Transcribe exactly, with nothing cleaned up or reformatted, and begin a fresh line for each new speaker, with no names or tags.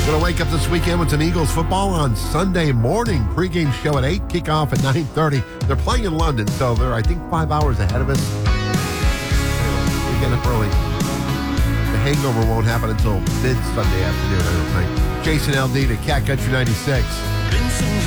Going to wake up this weekend with some Eagles football on Sunday morning. Pre-game show at eight, kickoff at nine thirty. They're playing in London, so they're, I think, five hours ahead of us. We're getting up early. The hangover won't happen until mid-Sunday afternoon, I don't think. Jason Aldean at Cat Country ninety-six.